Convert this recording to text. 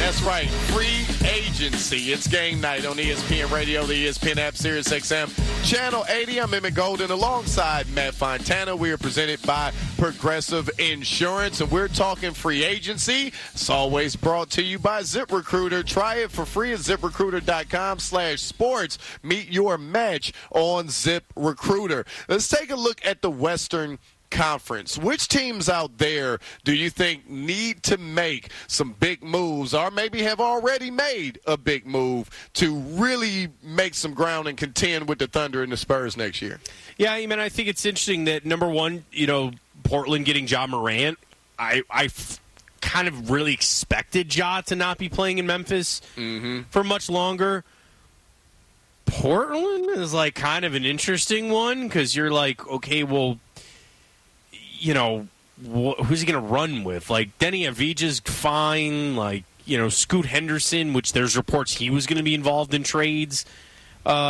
That's right. Free agency. It's game night on ESPN Radio, the ESPN app, Sirius XM, Channel 80. I'm Emmett Golden alongside Matt Fontana. We are presented by Progressive Insurance, and we're talking free agency. It's always brought to you by ZipRecruiter. Try it for free at ZipRecruiter.com/sports. Meet your match on ZipRecruiter. Let's take a look at the Western Conference. Which teams out there do you think need to make some big moves, or maybe have already made a big move to really make some ground and contend with the Thunder and the Spurs next year? Yeah, I mean, I think it's interesting that, number one, Portland getting Ja Morant. I kind of really expected Ja to not be playing in Memphis for much longer. Portland is like kind of an interesting one because you're like, okay, well, who's he going to run with? Like, Denny Avdija's fine. Like, Scoot Henderson, which there's reports he was going to be involved in trades